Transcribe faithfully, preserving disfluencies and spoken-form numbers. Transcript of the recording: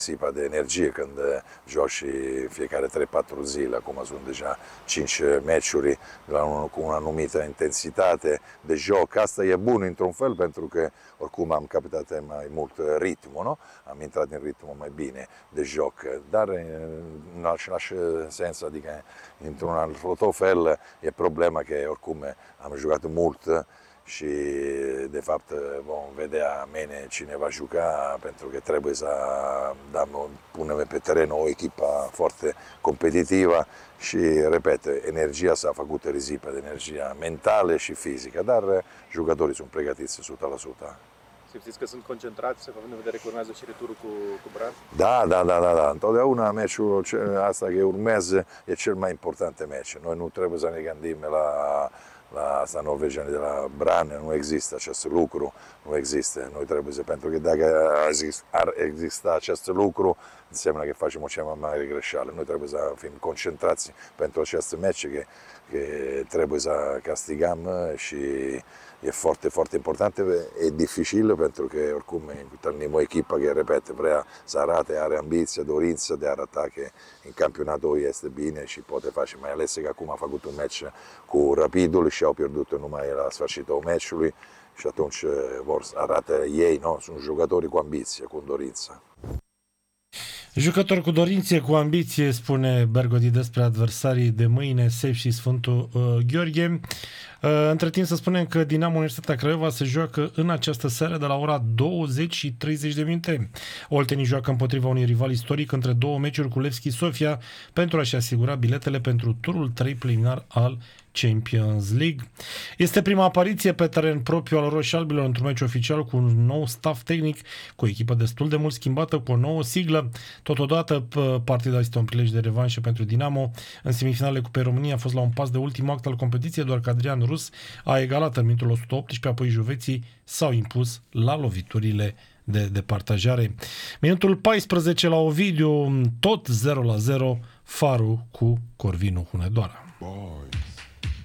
Sipa de energie când joci fiecare trei patru zile, acum sunt deja cinci meciuri cu una anumită intensitate de joc. Asta e bun într-un fel pentru că oricum am capitat mai mult ritmul, no? Am intrat în ritmul mai bine de joc, dar în același sens, adică într-un alt fel e problema că oricum am jucat mult și de fapt vom vedea mâine cine va juca, pentru că trebuie să dăm, punem pe teren o echipă foarte competitivă și, repet, energia s-a făcut risipă de energia mentală și fizică, dar jucătorii sunt pregătiți o sută la sută. Simțiți că sunt concentrați, având în vedere că urmează și returul cu, cu Bran? Da, da, da, da, da. Întotdeauna meciul asta care urmează e cel mai important meci. Noi nu trebuie să ne gândim la la asta norvegiană de la Bran, nu există acest lucru, nu există. Noi trebuie să, pentru că dacă ar exista acest lucru, înseamnă că facem o cea mai mare greșeală. Noi trebuie să fim concentrați pentru acest meci, că, că trebuie să castigăm și e foarte, foarte important. E dificil pentru că oricum întâlnim o echipă care, repet, vrea să arate, are ambiție, dorință de a arăta că în campionatul este bine și poate face, mai ales că acum a făcut un meci cu Rapidul și au pierdut numai la sfârșitul meciului și atunci vor să arate ei, no? Sunt jucători cu ambiție, cu dorință. Jucător cu dorințe, cu ambiție, spune Bergodi despre adversarii de mâine, Sef și Sfântul uh, Gheorghe. Uh, între timp să spunem că Dinamo Universitatea Craiova se joacă în această seară de la ora douăzeci și treizeci de minute. Oltenii joacă împotriva unui rival istoric între două meciuri cu Levski Sofia pentru a-și asigura biletele pentru turul trei preliminar al Champions League. Este prima apariție pe teren propriu al roșialbilor într-un meci oficial cu un nou staff tehnic, cu o echipă destul de mult schimbată, cu o nouă siglă. Totodată, partida este un prilej de revanșă pentru Dinamo. În semifinale Cupei României a fost la un pas de ultimul act al competiției, doar că Adrian Rus a egalat în minutul o sută optsprezece, apoi juveții s-au impus la loviturile de departajare. Minutul paisprezece la Ovidiu, tot zero la zero, Faru cu Corvinu Hunedoara. Boy.